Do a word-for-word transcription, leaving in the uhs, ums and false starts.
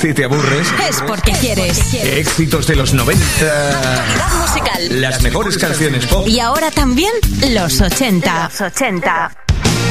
Si te aburres, es porque quieres. Éxitos de los noventa. Calidad musical. Las mejores canciones pop. Y ahora también los ochenta. Los ochenta.